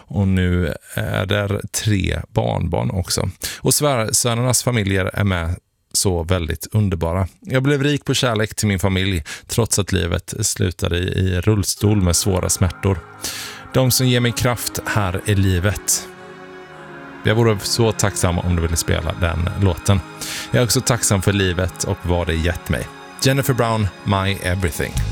Och nu är det 3 barnbarn också. Och svärsönernas familjer är med så väldigt underbara. Jag blev rik på kärlek till min familj trots att livet slutade i rullstol med svåra smärtor. De som ger mig kraft här i livet. Jag vore så tacksam om du ville spela den låten. Jag är också tacksam för livet och vad det gett mig. Jennifer Brown, My Everything.